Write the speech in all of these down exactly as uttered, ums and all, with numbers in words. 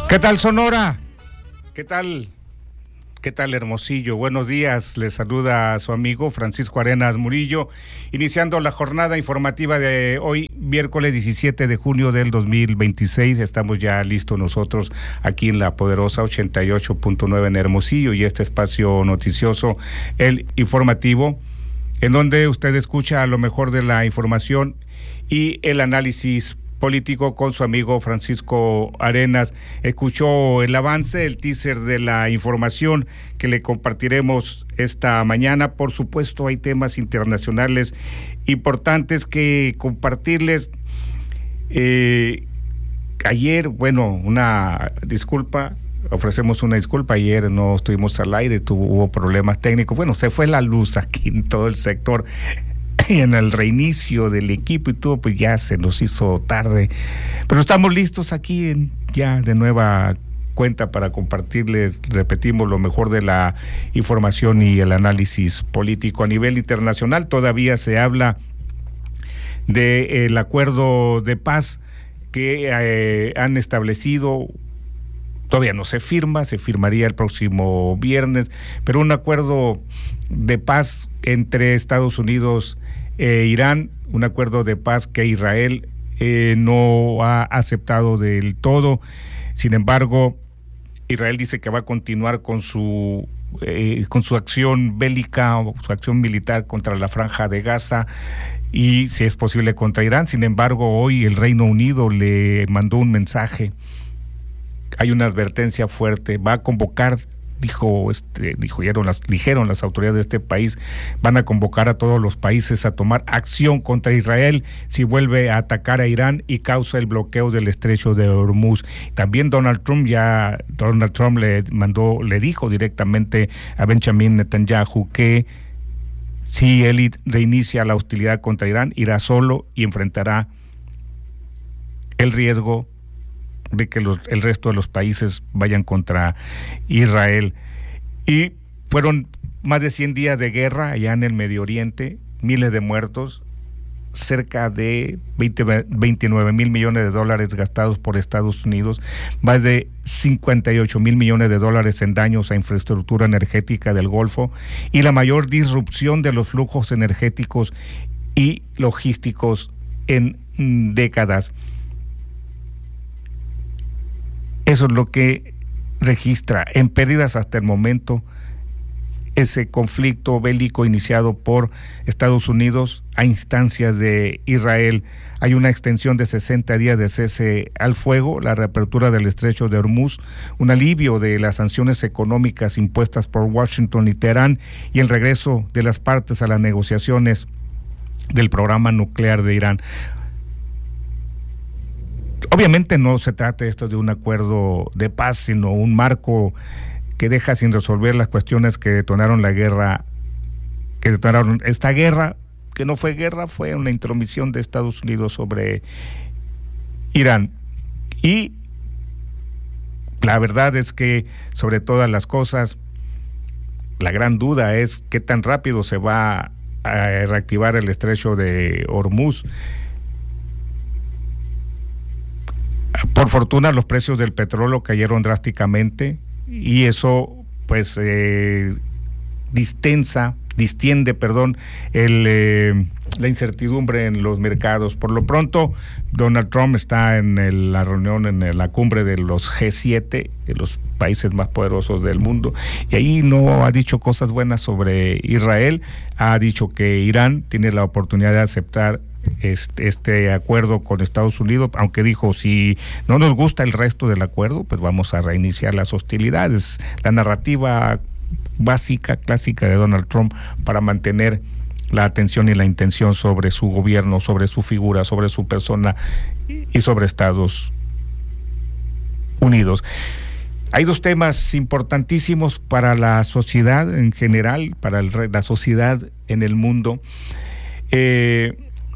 ¿Qué tal, Sonora? ¿Qué tal? ¿Qué tal, Hermosillo? Buenos días, les saluda a su amigo Francisco Arenas Murillo, iniciando la jornada informativa de hoy, miércoles diecisiete de junio del dos mil veintiséis. Estamos ya listos nosotros aquí en la poderosa ochenta y ocho punto nueve en Hermosillo y este espacio noticioso, el informativo, en donde usted escucha lo mejor de la información y el análisis político con su amigo Francisco Arenas. Escuchó el avance, el teaser de la información que le compartiremos esta mañana. Por supuesto, hay temas internacionales importantes que compartirles. Eh, ayer, bueno, una disculpa, ofrecemos una disculpa, ayer no estuvimos al aire, tuvo, hubo problemas técnicos. Bueno, se fue la luz aquí en todo el sector. Y en el reinicio del equipo y todo, pues ya se nos hizo tarde. Pero estamos listos aquí en, ya de nueva cuenta para compartirles, repetimos, lo mejor de la información y el análisis político. A nivel internacional todavía se habla del acuerdo de paz que eh, han establecido. Todavía no se firma, se firmaría el próximo viernes, pero un acuerdo de paz entre Estados Unidos e Irán, un acuerdo de paz que Israel eh, no ha aceptado del todo. Sin embargo, Israel dice que va a continuar con su eh, con su acción bélica o su acción militar contra la Franja de Gaza y, si es posible, contra Irán. Sin embargo, hoy el Reino Unido le mandó un mensaje. Hay una advertencia fuerte, va a convocar, dijo, este, dijeron las, dijeron las autoridades de este país, van a convocar a todos los países a tomar acción contra Israel si vuelve a atacar a Irán y causa el bloqueo del estrecho de Hormuz. También Donald Trump ya, Donald Trump le mandó, le dijo directamente a Benjamin Netanyahu que si él reinicia la hostilidad contra Irán, irá solo y enfrentará el riesgo de que los, el resto de los países vayan contra Israel. Y fueron más de cien días de guerra allá en el Medio Oriente, miles de muertos, cerca de veinte, veintinueve mil millones de dólares gastados por Estados Unidos, más de cincuenta y ocho mil millones de dólares en daños a infraestructura energética del Golfo y la mayor disrupción de los flujos energéticos y logísticos en décadas. Eso es lo que registra en pérdidas hasta el momento ese conflicto bélico iniciado por Estados Unidos a instancias de Israel. Hay una extensión de sesenta días de cese al fuego, la reapertura del estrecho de Hormuz, un alivio de las sanciones económicas impuestas por Washington y Teherán y el regreso de las partes a las negociaciones del programa nuclear de Irán. Obviamente no se trata esto de un acuerdo de paz, sino un marco que deja sin resolver las cuestiones que detonaron la guerra, que detonaron esta guerra, que no fue guerra, fue una intromisión de Estados Unidos sobre Irán. Y la verdad es que, sobre todas las cosas, la gran duda es qué tan rápido se va a reactivar el estrecho de Hormuz. Por fortuna, los precios del petróleo cayeron drásticamente y eso pues eh, distensa, distiende, perdón, el, eh, la incertidumbre en los mercados. Por lo pronto, Donald Trump está en el, la reunión, en la cumbre de los G siete, de los países más poderosos del mundo, y ahí no ha dicho cosas buenas sobre Israel. Ha dicho que Irán tiene la oportunidad de aceptar Este, este acuerdo con Estados Unidos, aunque dijo, si no nos gusta el resto del acuerdo, pues vamos a reiniciar las hostilidades. La narrativa básica, clásica de Donald Trump para mantener la atención y la intención sobre su gobierno, sobre su figura, sobre su persona y sobre Estados Unidos. Hay dos temas importantísimos para la sociedad en general, para el, la sociedad en el mundo. Eh,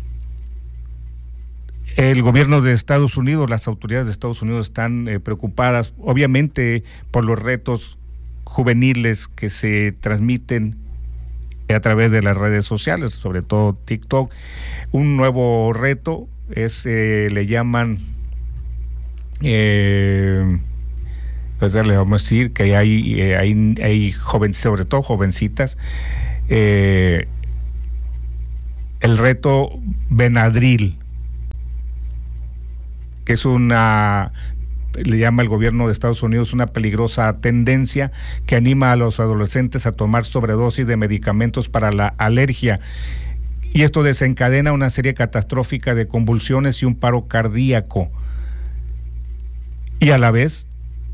El gobierno de Estados Unidos, las autoridades de Estados Unidos están eh, preocupadas, obviamente, por los retos juveniles que se transmiten a través de las redes sociales, sobre todo TikTok. Un nuevo reto es, eh, le llaman eh, Pues le vamos a decir que hay, eh, hay, hay jóvenes, sobre todo jovencitas, eh, el reto Benadryl, que es una, le llama el gobierno de Estados Unidos, una peligrosa tendencia que anima a los adolescentes a tomar sobredosis de medicamentos para la alergia. Y esto desencadena una serie catastrófica de convulsiones y un paro cardíaco. Y a la vez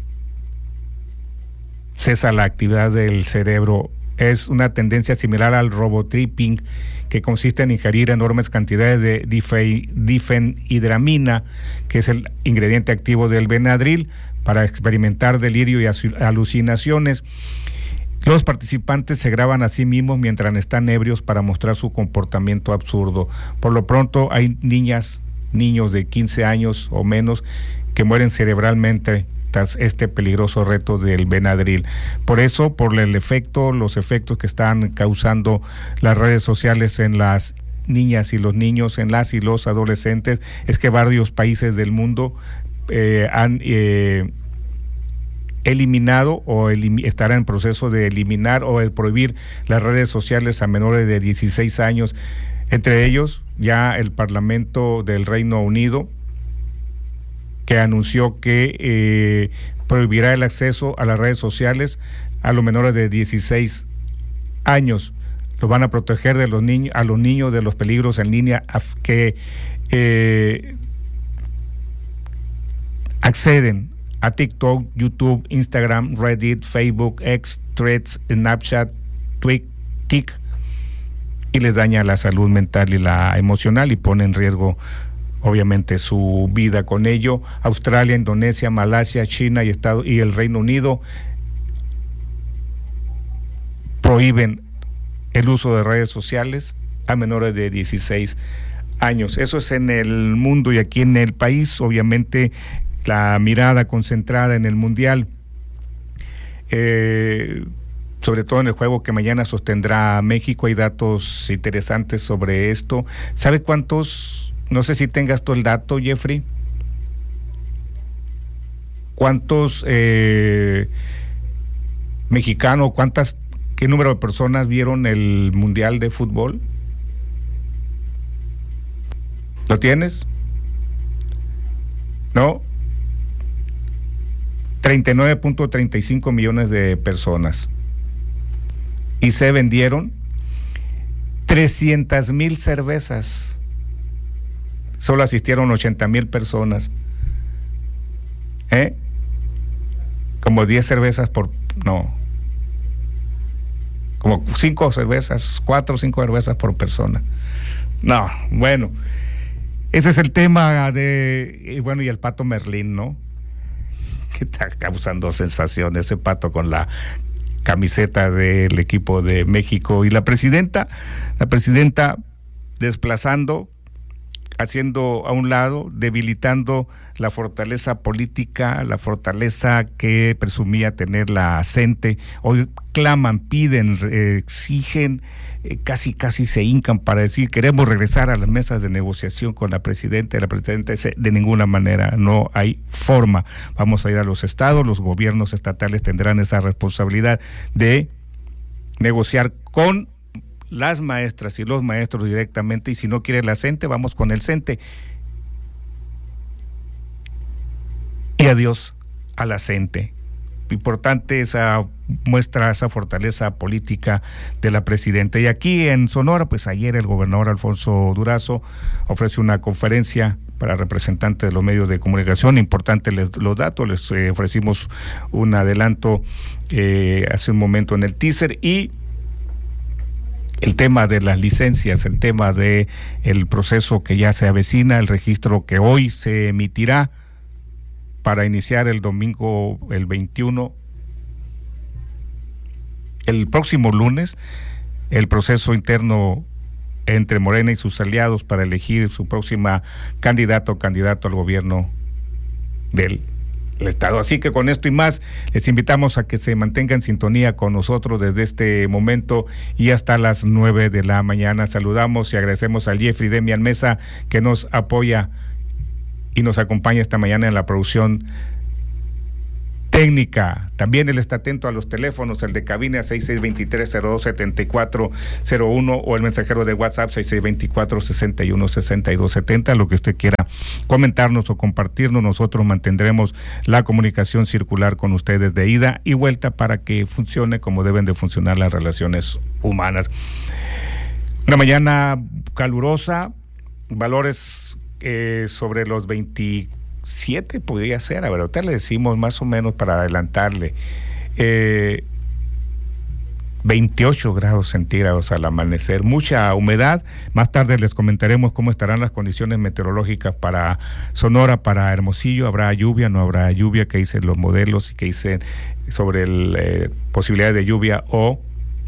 cesa la actividad del cerebro. Es una tendencia similar al robotripping, que consiste en ingerir enormes cantidades de dife, difenhidramina, que es el ingrediente activo del Benadryl, para experimentar delirio y alucinaciones. Los participantes se graban a sí mismos mientras están ebrios para mostrar su comportamiento absurdo. Por lo pronto hay niñas, niños de quince años o menos que mueren cerebralmente tras este peligroso reto del Benadryl. Por eso, por el efecto, los efectos que están causando las redes sociales en las niñas y los niños, en las y los adolescentes, es que varios países del mundo eh, han eh, eliminado o elim- estarán en proceso de eliminar o de prohibir las redes sociales a menores de dieciséis años. Entre ellos, ya el Parlamento del Reino Unido, que anunció que eh, prohibirá el acceso a las redes sociales a los menores de dieciséis años. Los van a proteger de los niños, a los niños de los peligros en línea que eh, acceden a TikTok, YouTube, Instagram, Reddit, Facebook, X, Threads, Snapchat, Twitch, Kik, y les daña la salud mental y la emocional y pone en riesgo obviamente su vida con ello. Australia, Indonesia, Malasia, China y, Estado, y el Reino Unido prohíben el uso de redes sociales a menores de dieciséis años. Eso es en el mundo, y aquí en el país, obviamente, la mirada concentrada en el Mundial, eh, sobre todo en el juego que mañana sostendrá México. Hay datos interesantes sobre esto. ¿Sabe cuántos? No sé si tengas tú el dato, Jeffrey. ¿Cuántos eh, mexicanos, cuántas, qué número de personas vieron el Mundial de Fútbol? ¿Lo tienes? ¿No? treinta y nueve punto treinta y cinco millones de personas. Y se vendieron trescientas mil cervezas. Solo asistieron ochenta mil personas. ¿Eh? Como diez cervezas por... No. Como cinco cervezas, cuatro o cinco cervezas por persona. No, bueno. Ese es el tema de... Y bueno, y el Pato Merlín, ¿no? Que está causando sensación, ese Pato con la camiseta del equipo de México. Y la presidenta, la presidenta desplazando, haciendo a un lado, debilitando la fortaleza política, la fortaleza que presumía tener la CENTE. Hoy claman, piden, eh, exigen, eh, casi casi se hincan para decir: queremos regresar a las mesas de negociación con la presidenta. La presidenta dice: de ninguna manera, no hay forma. Vamos a ir a los estados, los gobiernos estatales tendrán esa responsabilidad de negociar con las maestras y los maestros directamente, y si no quiere la CENTE, vamos con el CENTE. Y adiós a la CENTE. Importante esa muestra, esa fortaleza política de la presidenta. Y aquí en Sonora, pues ayer el gobernador Alfonso Durazo ofreció una conferencia para representantes de los medios de comunicación. Importante les, los datos, les eh, ofrecimos un adelanto eh, hace un momento en el teaser, y el tema de las licencias, el tema de el proceso que ya se avecina, el registro que hoy se emitirá para iniciar el domingo, el veintiuno, el próximo lunes, el proceso interno entre Morena y sus aliados para elegir su próxima candidato o candidato al gobierno del Estado. Así que con esto y más, les invitamos a que se mantengan en sintonía con nosotros desde este momento y hasta las nueve de la mañana. Saludamos y agradecemos al Jeffrey Demian Mesa, que nos apoya y nos acompaña esta mañana en la producción técnica. También él está atento a los teléfonos, el de cabina seis seis dos tres, cero dos siete cuatro cero uno o el mensajero de WhatsApp seis seis dos cuatro, seis uno, seis dos siete cero, lo que usted quiera comentarnos o compartirnos. Nosotros mantendremos la comunicación circular con ustedes de ida y vuelta para que funcione como deben de funcionar las relaciones humanas. Una mañana calurosa, valores eh, sobre los veintisiete podría ser, a ver, ahorita le decimos más o menos para adelantarle, eh, veintiocho grados centígrados al amanecer, mucha humedad. Más tarde les comentaremos cómo estarán las condiciones meteorológicas para Sonora, para Hermosillo. ¿Habrá lluvia? ¿No habrá lluvia? ¿Qué dicen los modelos y qué dicen sobre la eh, posibilidad de lluvia o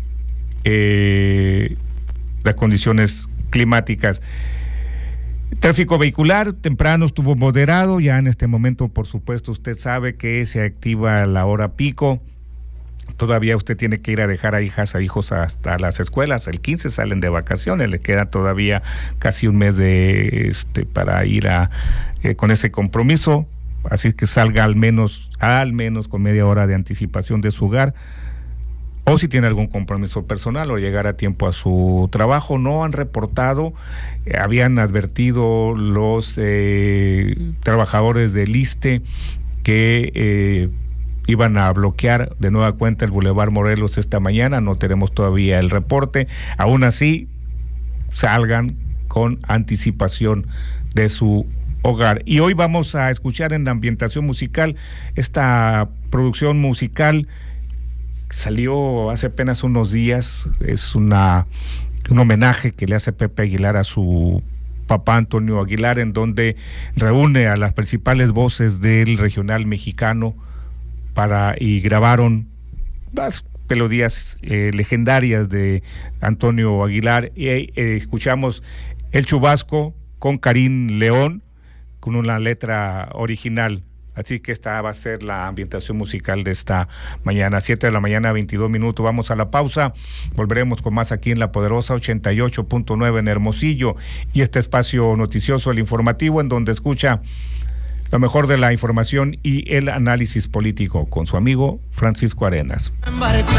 eh, las condiciones climáticas? Tráfico vehicular temprano estuvo moderado, ya en este momento por supuesto usted sabe que se activa la hora pico. Todavía usted tiene que ir a dejar a hijas, a hijos hasta las escuelas. El quince salen de vacaciones, le queda todavía casi un mes de este para ir a eh, con ese compromiso. Así que salga al menos, al menos con media hora de anticipación de su hogar. O si tiene algún compromiso personal o llegar a tiempo a su trabajo. No han reportado, eh, habían advertido los eh, trabajadores del ISSSTE que eh, iban a bloquear de nueva cuenta el Boulevard Morelos esta mañana. No tenemos todavía el reporte. Aún así, salgan con anticipación de su hogar. Y hoy vamos a escuchar en la ambientación musical esta producción musical. Salió hace apenas unos días. Es una un homenaje que le hace Pepe Aguilar a su papá Antonio Aguilar, en donde reúne a las principales voces del regional mexicano para y grabaron las melodías eh, legendarias de Antonio Aguilar. Y eh, escuchamos El Chubasco con Karim León con una letra original. Así que esta va a ser la ambientación musical de esta mañana, siete de la mañana, veintidós minutos. Vamos a la pausa, volveremos con más aquí en La Poderosa ochenta y ocho punto nueve en Hermosillo y este espacio noticioso, el informativo, en donde escucha lo mejor de la información y el análisis político con su amigo Francisco Arenas.